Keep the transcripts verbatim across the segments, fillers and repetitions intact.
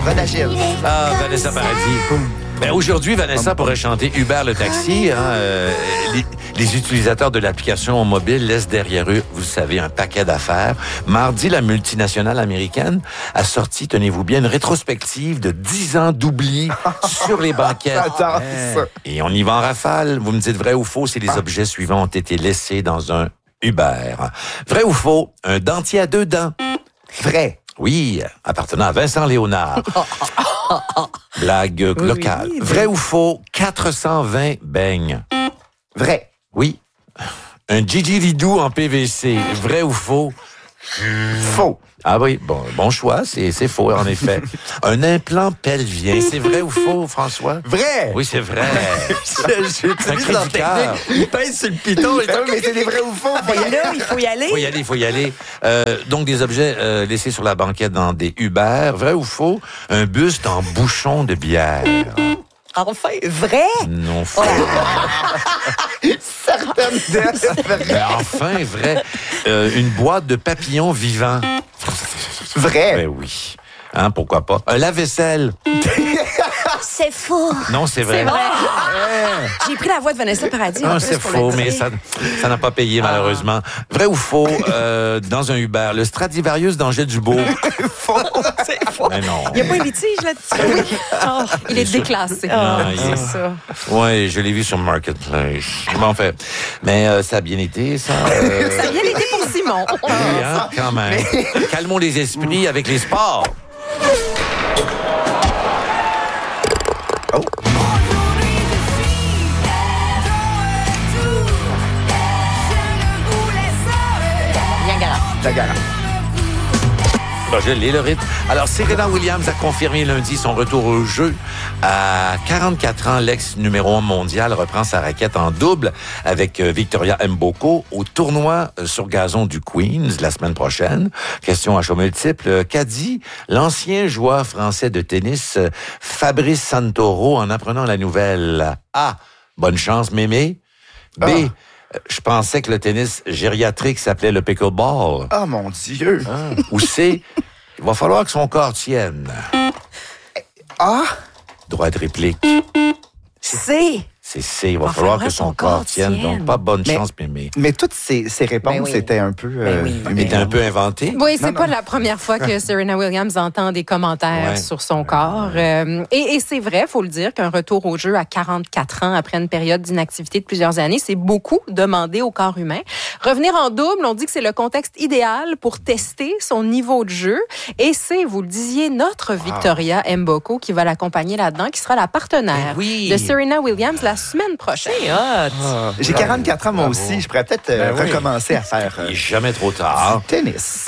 Ron Agile. Ah, Vanessa Paradis. Ben, aujourd'hui, Vanessa pourrait chanter Uber le taxi. Hein, euh, les, les utilisateurs de l'application mobile laissent derrière eux, vous savez, un paquet d'affaires. Mardi, la multinationale américaine a sorti, tenez-vous bien, une rétrospective de dix ans d'oubli sur les banquettes. Attends, ça. Et on y va en rafale. Vous me dites vrai ou faux si les objets suivants ont été laissés dans un Uber. Vrai ou faux, un dentier à deux dents. Vrai. Oui, appartenant à Vincent Léonard. Blague Oui, locale. oui, Vrai ou faux, quatre cent vingt beignes. Vrai. Oui. Un Gigi Lidou en P V C. Vrai ou faux? Faux. Ah oui, bon, bon choix, c'est, c'est faux, en effet. Un implant pelvien, c'est vrai ou faux, François? Vrai. Oui, c'est vrai. J'ai Un cri du cœur. Il pèse sur le piton. Et mais c'est des vrais ou faux. Ben là, il faut y aller. Faut y aller, faut y aller. Euh, donc, des objets euh, laissés sur la banquette dans des Uber. Vrai ou faux? Un buste en bouchon de bière. Enfin, vrai. Non, faux. Certaines d'elles. Ben, enfin, vrai. Euh, une boîte de papillons vivants. Vrai. Ben oui. Hein, pourquoi pas? Un lave-vaisselle. C'est faux. Non, c'est vrai. C'est vrai. J'ai pris la voix de Vanessa Paradis. en Non, plus, c'est pour faux, le mais dire. ça ça n'a pas payé, malheureusement. Vrai ou faux, euh, dans un Uber, le Stradivarius d'Angers Dubourg. Faux. C'est faux. Mais non. Il n'y a pas un litige là-dessus. Oh, il est sûr. déclassé. Ah, Oh, il c'est est- ça. Oui, je l'ai vu sur Marketplace. Bon, en fait. Mais euh, ça a bien été, ça. euh, Ça a bien été pour Simon. oui, hein, quand même. Calmons les esprits avec les sports. Oh. Bien garant. La gare. Ben, je l'ai, le rythme. Alors, Serena Williams a confirmé lundi son retour au jeu. À quarante-quatre ans, l'ex-numéro un mondial reprend sa raquette en double avec euh, Victoria Mboko au tournoi euh, sur gazon du Queens la semaine prochaine. Question à choix multiple. Qu'a dit l'ancien joueur français de tennis euh, Fabrice Santoro en apprenant la nouvelle? A. Bonne chance, mémé. B. Ah. euh, Je pensais que le tennis gériatrique s'appelait le pickleball. Oh mon Dieu. Ou C. Il va falloir que son corps tienne. Ah. Droit de réplique. C'est. C'est C. Il va falloir que son corps tienne. Donc, pas bonne Mais- chance, mémé. Mais toutes ces, ces réponses Ben oui. étaient un peu euh, Ben oui. Il était un peu inventé. Oui, c'est Non, pas non. la première fois que Serena Williams entend des commentaires Ouais. sur son corps. Euh, et et c'est vrai, faut le dire, qu'un retour au jeu à quarante-quatre ans après une période d'inactivité de plusieurs années, c'est beaucoup demandé au corps humain. Revenir en double, on dit que c'est le contexte idéal pour tester son niveau de jeu. Et c'est, vous le disiez, notre Victoria Mboko qui va l'accompagner là-dedans, qui sera la partenaire Ben oui. de Serena Williams la semaine prochaine. C'est hot. J'ai quarante-quatre ans, moi Bravo. aussi. Je pourrais peut-être euh, Ben oui. recommencer à faire Il euh, n'est jamais trop tard. du tennis.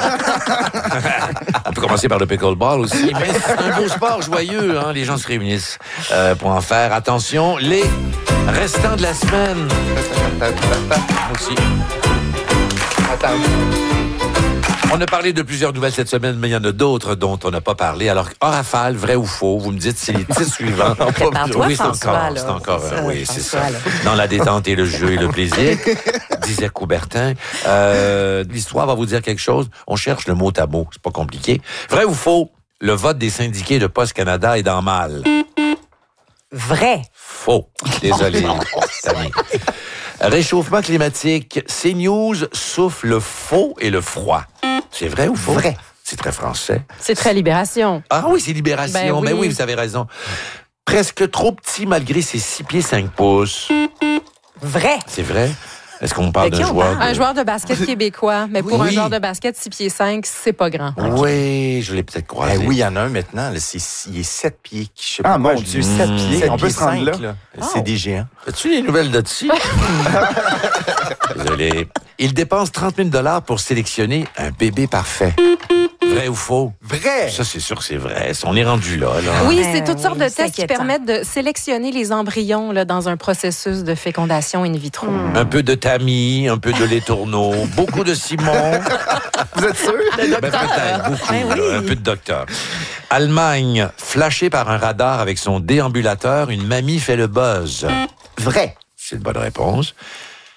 On peut commencer par le pickleball aussi. Mais c'est un beau sport joyeux. Hein? Les gens se réunissent euh, pour en faire. Attention, les restants de la semaine. Aussi. Attends. On a parlé de plusieurs nouvelles cette semaine, mais il y en a d'autres dont on n'a pas parlé. Alors, en rafale, vrai ou faux, vous me dites c'est les titres suivants. Prépare-toi, Oui, c'est François, encore, là. c'est encore, C'est euh, ça, oui, c'est ça. François, là. Dans la détente et le jeu et le plaisir, disait Coubertin. Euh, l'histoire va vous dire quelque chose. On cherche le mot à mot, c'est pas compliqué. Vrai ou faux, le vote des syndiqués de Post Canada est dans mal. Vrai. Faux. Désolé, Samy. Réchauffement climatique, CNews souffle le faux et le froid. C'est vrai ou faux? Vrai. C'est très français. C'est très Libération. Ah oui, c'est Libération. Ben oui. Ben oui, vous avez raison. Presque trop petit malgré ses six pieds cinq pouces. Vrai. C'est vrai? Est-ce qu'on parle De qui d'un on joueur? Un de- joueur de basket québécois, mais pour Oui. un joueur de basket six pieds cinq, c'est pas grand. Oui, je l'ai peut-être croisé. Ben oui, il y en a un maintenant. Là, c'est, il est sept pieds. Je sais Ah, pas mon quoi, Dieu, je- sept Mmh. pieds. sept On peut pieds se rendre cinq, là. là. Oh. C'est des géants. As-tu les nouvelles de dessus? Désolé. Il dépense trente mille dollars pour sélectionner un bébé parfait. Vrai ou faux? Vrai. Ça, c'est sûr que c'est vrai. On est rendu là, là. Oui, Euh, c'est toutes oui, sortes de c'est tests qui inquiétant. permettent de sélectionner les embryons là, dans un processus de fécondation in vitro. Un peu de Tammy, un peu de Les Tourneaux, beaucoup de Simon. Vous êtes sûr? Ben, peut-être, beaucoup. Ben oui. là, un peu de docteur. Allemagne, flashée par un radar avec son déambulateur, une mamie fait le buzz. Vrai. C'est une bonne réponse.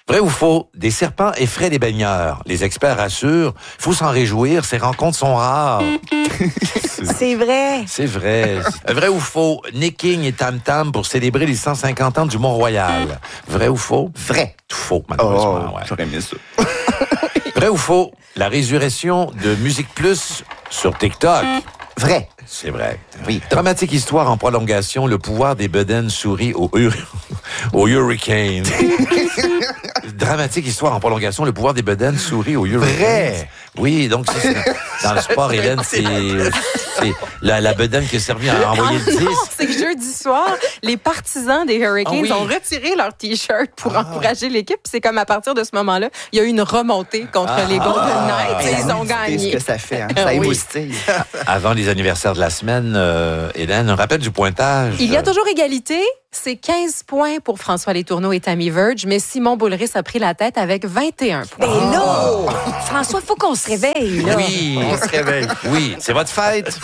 Vrai ou faux, des serpents effraient les baigneurs. Les experts assurent, il faut s'en réjouir, ces rencontres sont rares. C'est vrai. C'est vrai. Vrai ou faux, Nick King et Tam Tam pour célébrer les cent cinquante ans du Mont-Royal. Vrai ou faux? Vrai. Tout faux, malheureusement. Oh, ouais. j'aurais aimé ça. Vrai ou faux, la résurrection de Musique Plus sur TikTok. Vrai. C'est vrai. Oui. Dramatique histoire en prolongation, le pouvoir des bedaines sourit au, hur- au hurricane. Dramatique histoire en prolongation, le pouvoir des bedaines sourit au hurricane. Vrai. Oui, donc c'est, dans le sport, Hélène, c'est, c'est la, la bedaine qui a servi à envoyer le Ah non, disque. c'est que jeudi soir, les partisans des Hurricanes Ah oui. ont retiré leur T-shirt pour encourager l'équipe. Puis c'est comme à partir de ce moment-là, il y a eu une remontée contre les Golden Knights et ils ont C'est gagné. ce que ça fait. Hein? Ça Oui. émoustille. Avant les anniversaires de la semaine, euh, Hélène, un rappel du pointage. Il y a toujours égalité. C'est quinze points pour François Letourneau et Tammy Verge, mais Simon Boulris a pris la tête avec vingt et un points. Ben là, François, il faut qu'on se réveille, là. Oui, On se réveille. oui, c'est votre fête.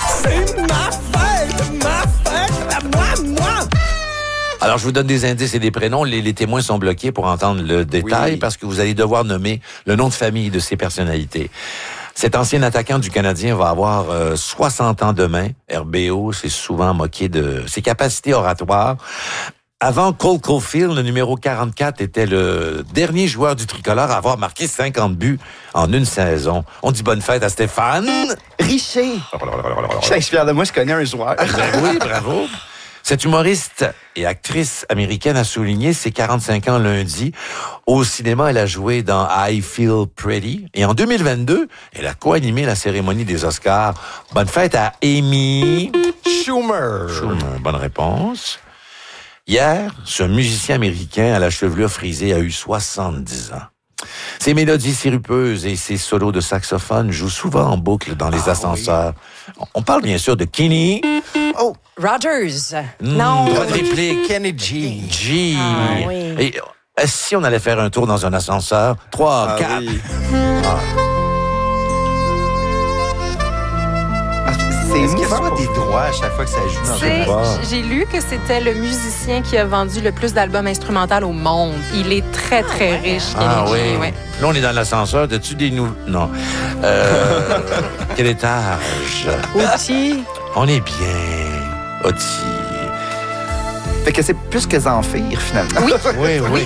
Alors, je vous donne des indices et des prénoms. Les, les témoins sont bloqués pour entendre le détail Oui. parce que vous allez devoir nommer le nom de famille de ces personnalités. Cet ancien attaquant du Canadien va avoir euh, soixante ans demain. R B O s'est souvent moqué de ses capacités oratoires. Avant Cole Caulfield, le numéro quarante-quatre était le dernier joueur du tricolore à avoir marqué cinquante buts en une saison. On dit bonne fête à Stéphane. Richer. Je suis fier de moi, je connais un joueur. Ben oui, bravo. Cette humoriste et actrice américaine a souligné ses quarante-cinq ans lundi. Au cinéma, elle a joué dans I Feel Pretty. Et en deux mille vingt-deux, elle a co-animé la cérémonie des Oscars. Bonne fête à Amy Schumer. Schumer. Bonne réponse. Hier, ce musicien américain à la chevelure frisée a eu soixante-dix ans. Ses mélodies sirupeuses et ses solos de saxophone jouent souvent en boucle dans les ascenseurs. On parle bien sûr de Kenny. Oh, Rogers. Mmh, Non. droit de réplique. Kenny G. G. Ah, oui. Et euh, si on allait faire un tour dans un ascenseur, trois, ah quatre. oui. Ah, c'est Est-ce qu'il y a émouvant. vraiment des droits à chaque fois que ça joue dans C'est- un bar? J'ai lu que c'était le musicien qui a vendu le plus d'albums instrumentaux au monde. Il est très, très riche. Ah Kenny G, oui. ouais. Là, on est dans l'ascenseur. As-tu des nouveaux... Non. Euh, quel étage? Outil. On est bien. Oti. Fait que c'est plus que Zamfir, finalement. Oui. Oui, oui.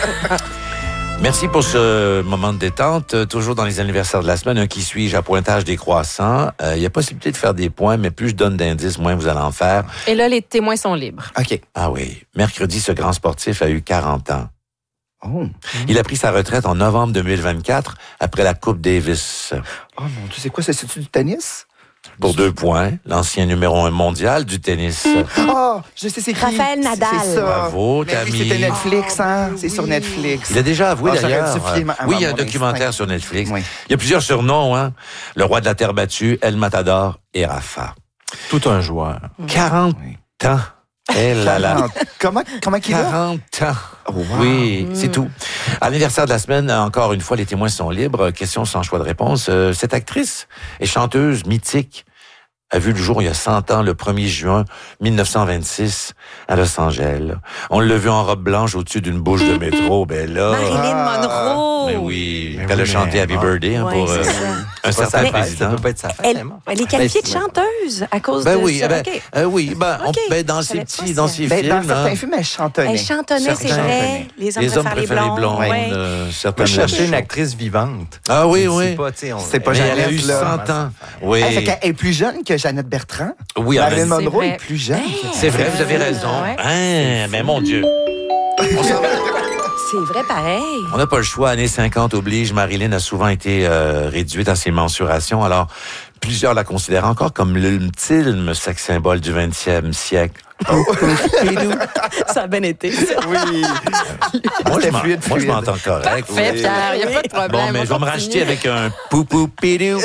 Merci pour ce moment de détente. Euh, Toujours dans les anniversaires de la semaine, un qui suis-je à pointage décroissant. Euh, Il y a possibilité de faire des points, mais plus je donne d'indices, moins vous allez en faire. Et là, les témoins sont libres. OK. Ah oui. Mercredi, ce grand sportif a eu quarante ans. Oh. Il a pris sa retraite en novembre deux mille vingt-quatre après la Coupe Davis. Oh mon Dieu, c'est quoi ça? C'est-tu du tennis? Pour deux points, l'ancien numéro un mondial du tennis. Ah, je sais c'est qui. Raphaël C'est- Nadal. C'est ça. Bravo, Mais oui, Tammy. c'était Netflix, hein? C'est sur oui. Netflix. Il a déjà avoué Ah, j'aurais d'ailleurs. dû fier ma- à Oui, il y a un mon documentaire instinct. sur Netflix. Oui. Il y a plusieurs surnoms, hein. Le roi de la terre battue, El Matador et Rafa. Tout un joueur. quarante Oui. ans. Eh là là. Comment, comment qu'il va? quarante ans. Oh, wow. Oui, c'est tout. À l'anniversaire de la semaine, encore une fois, les témoins sont libres. Question sans choix de réponse. Euh, cette actrice et chanteuse mythique a vu le jour il y a cent ans, le premier juin mille neuf cent vingt-six, à Los Angeles. On l'a vu en robe blanche au-dessus d'une bouche de métro. Ben là... Marilyn Monroe. Mais oui, Mais elle a oui, chanté mais Happy bon. Birthday hein, Ouais, pour c'est euh, ça. un Pas certain sa fête, ça président. peut pas être sa fête, Elle, elle est morte. elle est qualifiée de Ben, chanteuse à cause Ben de oui, ça. eh ben, OK. euh, oui, ben, on- OK. ben, dans Je ses savais petits, pas dans ça. ses Ben, films, dans hein, certains films, elle chantonnait. Elle chantonnait, c'est Certains. vrai. Les hommes, les hommes préfèrent les préfèrent les blondes. blondes, Ouais. euh, Moi, certaines je cherchais une choses. actrice vivante. Ah oui, Je oui. sais pas, tu sais, on- C'est pas Mais elle a eu Jeannette, là. cent ans. Oui, Elle, fait qu'elle est plus jeune que Jeannette Bertrand. oui, Marilyn elle- Monroe vrai. est plus jeune. c'est vrai, vous avez raison. Ouais. Hein, mais mon Dieu. On s'en va. C'est vrai, pareil. On n'a pas le choix. Années cinquante oblige. Marilyn a souvent été euh, réduite à ses mensurations. Alors, plusieurs la considèrent encore comme l'ultime sex symbole du vingtième siècle. Pidou. Ça a bien été, ça. Oui. Moi, je C'était m'en- fluide, moi, je fluide. m'entends correct. Fait, Oui. Pierre, il n'y a pas de problème. Bon, mais On je vais me continue. racheter avec un poupou pidou.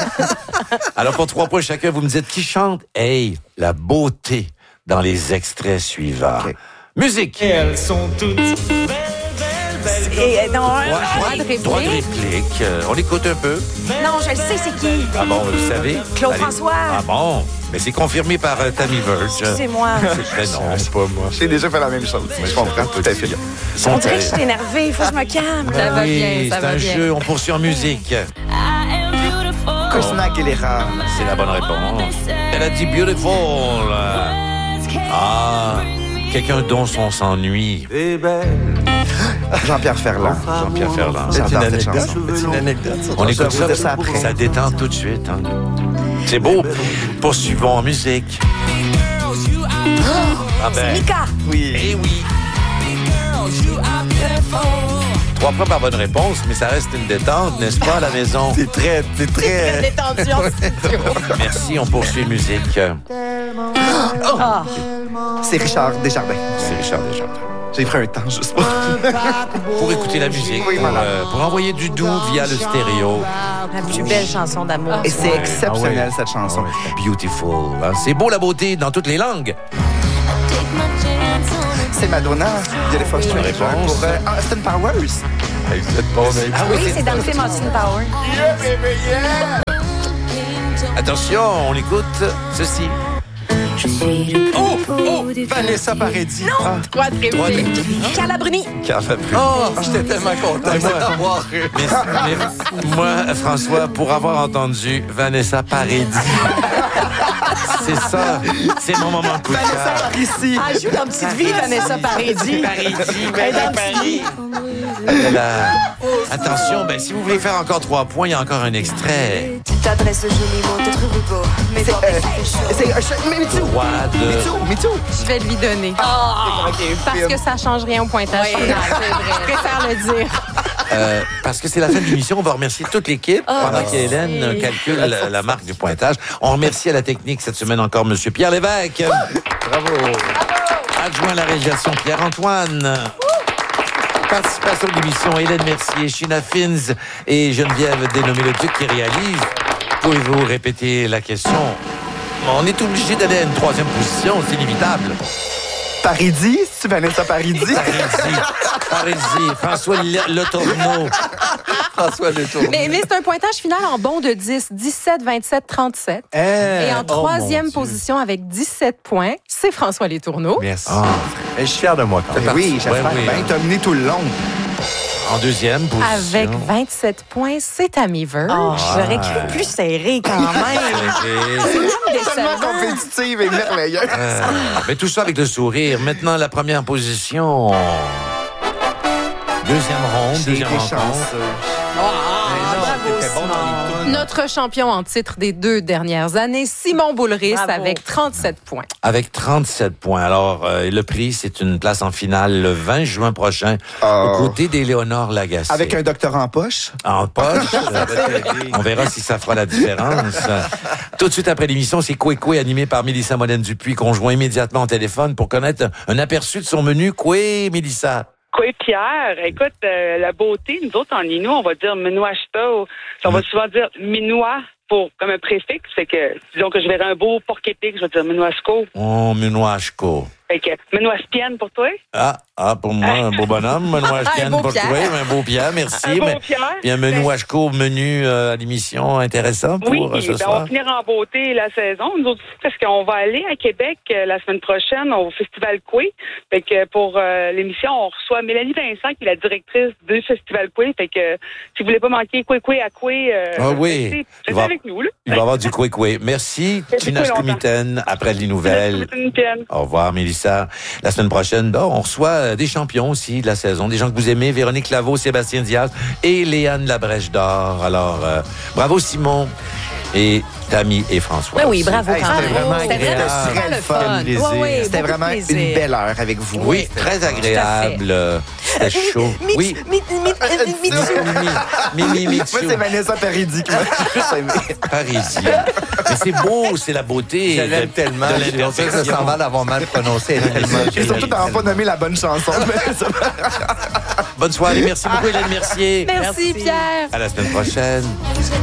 Alors, pour trois points chacun, vous me dites qui chante. Hey, la beauté dans les extraits suivants. OK. Musique. Elles sont toutes belles, belles, Et, euh, non, hein? Droit de réplique. Droit de réplique. Euh, on l'écoute un peu. non, je le sais, c'est qui? Ah bon, vous le savez? Claude Allez. François. Ah bon? Mais c'est confirmé par euh, Tammy Verge. Excusez-moi. Mais non. C'est pas moi. J'ai déjà fait la même chose. Mais je comprends tout à fait. On dirait que je suis énervée. Il faut que je me calme. Ça va Oui, bien, ça c'est va un bien. jeu. On poursuit en musique. Christina Aguilera. C'est la bonne réponse. Elle a dit beautiful. Ah, quelqu'un dont on s'ennuie. Jean-Pierre Ferland. Jean-Pierre Ferland. J'adore C'est une cette anecdote. chanson. C'est une anecdote. On écoute vous ça, dire ça après. ça détend tout de suite. Hein. C'est beau. Poursuivons en musique. Ah ben, Mika. Oui. eh oui. Trois points par bonne réponse, mais ça reste une détente, n'est-ce pas, à la maison? C'est très, c'est très. Détendu en studio. Merci, on poursuit musique. Ah. C'est Richard Desjardins. C'est Richard Desjardins. J'ai pris un temps juste pour... Pour écouter la musique, Oui, pour, voilà. euh, pour envoyer du doux via le stéréo. La plus belle chanson d'amour. Et c'est Ouais. exceptionnel, Ah ouais. cette chanson. Ah ouais. Beautiful. hein. C'est beau la beauté dans toutes les langues. C'est Madonna. Beautiful Stranger. réponse. Pour euh, Austin Powers. Hey, vous êtes bon, mais- Ah Oui, c'est dans le film Austin Power. Attention, on écoute ceci. Oh, oh, Vanessa Paradis. Non. Droit de Droit de- réplique. Carla Bruni. Carla Bruni. Oh, j'étais tellement content de t'avoir eu. Mais, mais moi, François, pour avoir entendu Vanessa Paradis, c'est ça, c'est mon moment de coup de cœur. Ici. Ah, elle joue dans Petite Vie, Vanessa Paradis. Paradis, Elle est dans Petite Vie. Elle a- Attention, ben, si vous voulez faire encore trois points, il y a encore un extrait. Tu t'adresses aux jolis mots, te trouves beau. Mais bon, Euh, il fait chaud. c'est... euh, mais Me Too. Droit de... Me Too. Me Too. Je vais lui donner. Parce que ça change rien au pointage final. Je préfère le dire. Euh, parce que c'est la fin de l'émission, on va remercier toute l'équipe pendant qu'Hélène merci. calcule la, la marque du pointage. On remercie à la technique cette semaine encore M. Pierre Lévesque. Bravo. Adjoint à la réalisation Pierre-Antoine. Participation de l'émission Hélène Mercier, Sheena Fins et Geneviève Dénommé-le-Duc qui réalisent. Pouvez-vous répéter la question? On est obligé d'aller à une troisième position, c'est inévitable. Paradis. C'est Vanessa Paradis. Parisie, Parisie, François Le- Le Tourneau. François Letour. Mais, mais c'est un pointage final en bon de dix, dix-sept, vingt-sept, trente-sept. Et en troisième position avec dix-sept points, c'est François Letourneau. Merci. Ah. Et je suis fier de moi quand même. Ben oui, j'espère Ouais, oui. bien. T'as mené tout le long. En deuxième position. Avec vingt-sept points, c'est Tammy Verge. Oh, j'aurais cru plus serré quand même. Et- Tellement compétitive et merveilleuse. Euh, mais tout ça avec le sourire. Maintenant, la première position. Deuxième ronde, J'ai deuxième été rencontre. chanceux. Bravo, T'étais bon dans les tunes. Notre champion en titre des deux dernières années, Simon Boulris, Bravo. avec trente-sept points. Avec trente-sept points. Alors, euh, le prix, c'est une place en finale le vingt juin prochain, Oh. aux côtés d'Éléonore Lagacé. Avec un doctorat en poche. En poche. On verra si ça fera la différence. Tout de suite après l'émission, c'est Coué Coué, animé par Mélissa Modène-Dupuis, qu'on joint immédiatement au téléphone pour connaître un aperçu de son menu. Coué, Mélissa. Quoi, Pierre, écoute, euh, la beauté, nous autres, en Inou, on va dire Minuashta, ou on va souvent dire Minois pour, comme un préfixe. Fait que, disons que je verrai un beau porc épic, je vais dire Minuasco. Oh, Minuashko. Fait que, Minuaspienne pour toi. Ah, ah, pour moi, un beau bonhomme. Minuashkian Un beau pour Pierre. toi, un beau Pierre, merci. Un beau Mais- Pierre. Puis un Minuashko menu euh, à l'émission intéressant pour Oui, euh, ce ben, on soir. va finir en beauté la saison, nous autres, parce qu'on va aller à Québec euh, la semaine prochaine au Festival Coué. Fait que pour euh, l'émission, on reçoit Mélanie Vincent, qui est la directrice du Festival Coué. Fait que si vous voulez pas manquer Coué Coué à Coué, euh, Ah oui. restez- Il restez va- avec nous, là. Il va y avoir du Coué Coué. Merci, Merci Tinache longtemps. Kumiten, après les nouvelles. Une pienne. Au revoir, Mélissa. La semaine prochaine, bon, on reçoit euh, des champions aussi de la saison, des gens que vous aimez, Véronique Laveau, Sébastien Diaz et Léane Labrèche d'Or. Alors, euh, bravo Simon et Tammy et François. Ben oui, aussi. bravo Hey, quand c'était même. vraiment C'était agréable. vraiment super le fun. Quel plaisir. Ouais, ouais, C'était beaucoup de vraiment plaisir. une belle heure avec vous. Oui, très agréable. Euh, C'était chaud. Mi- Oui. mi- mi- mi- mi- Mimi, Mimi, Moi, c'est Vanessa Paradis qui m'a plus aimé. Parisien. Mais c'est beau, c'est la beauté. Je l'aime de- tellement. de On sait que je l'imperfection. sens mal d'avoir mal prononcé. Elle est tellement Et surtout, t'as pas nommé la bonne chanson. Bonne soirée. Merci beaucoup, Hélène Mercier. Merci, Pierre. À la semaine prochaine.